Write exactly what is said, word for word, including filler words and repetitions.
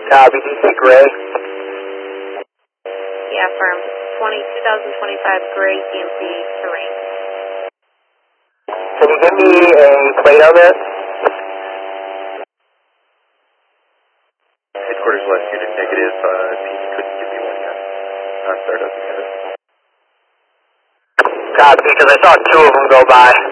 Copy, D C Gray. Yeah, firm. twenty, twenty twenty-five Gray C M C terrain. Can you give me a plate on this? Headquarters West Unit negative, uh, P couldn't give me one yet. Uh, start up together. Copy, because I saw two of them go by.